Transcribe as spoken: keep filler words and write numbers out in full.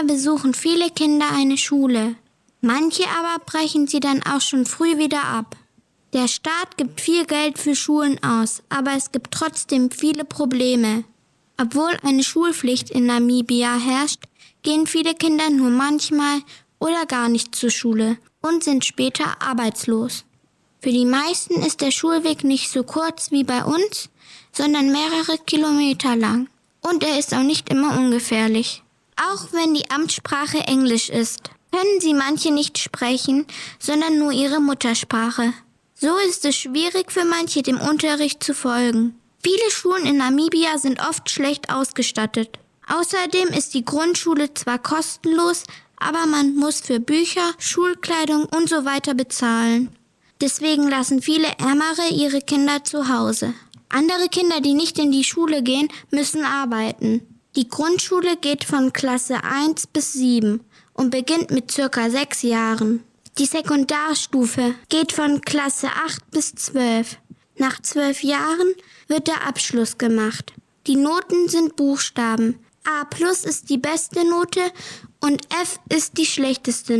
besuchen viele Kinder eine Schule. Manche aber brechen sie dann auch schon früh wieder ab. Der Staat gibt viel Geld für Schulen aus, aber es gibt trotzdem viele Probleme. Obwohl eine Schulpflicht in Namibia herrscht, gehen viele Kinder nur manchmal oder gar nicht zur Schule und sind später arbeitslos. Für die meisten ist der Schulweg nicht so kurz wie bei uns, sondern mehrere Kilometer lang. Und er ist auch nicht immer ungefährlich. Auch wenn die Amtssprache Englisch ist, können sie manche nicht sprechen, sondern nur ihre Muttersprache. So ist es schwierig für manche, dem Unterricht zu folgen. Viele Schulen in Namibia sind oft schlecht ausgestattet. Außerdem ist die Grundschule zwar kostenlos, aber man muss für Bücher, Schulkleidung und so weiter bezahlen. Deswegen lassen viele Ärmere ihre Kinder zu Hause. Andere Kinder, die nicht in die Schule gehen, müssen arbeiten. Die Grundschule geht von Klasse eins bis sieben und beginnt mit circa sechs Jahren. Die Sekundarstufe geht von Klasse acht bis zwölf. Nach zwölf Jahren wird der Abschluss gemacht. Die Noten sind Buchstaben. A plus ist die beste Note und F ist die schlechteste